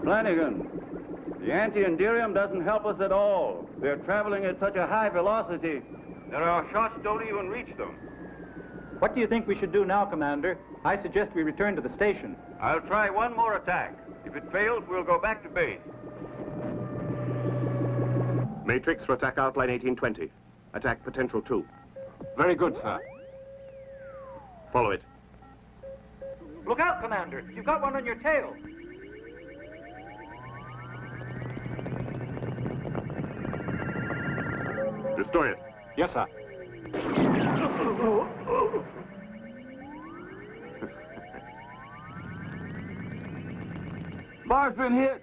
Flanagan, the anti-enderium doesn't help us at all. They're traveling at such a high velocity that our shots don't even reach them. What do you think we should do now, Commander? I suggest we return to the station. I'll try one more attack. If it fails, we'll go back to base. Matrix for attack outline 1820. Attack potential 2. Very good, sir. Follow it. Look out, Commander. You've got one on your tail. Destroy it. Yes, sir. Bar's been hit.